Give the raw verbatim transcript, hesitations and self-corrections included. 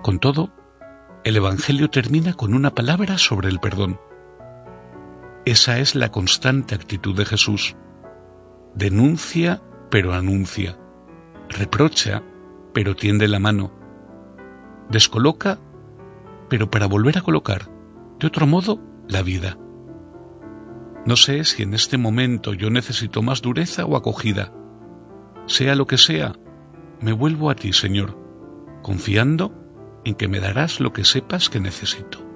Con todo, el Evangelio termina con una palabra sobre el perdón. Esa es la constante actitud de Jesús. Denuncia, pero anuncia. Reprocha, pero tiende la mano. Descoloca, pero para volver a colocar, de otro modo, la vida. No sé si en este momento yo necesito más dureza o acogida. Sea lo que sea, me vuelvo a ti, Señor, confiando en que me darás lo que sepas que necesito.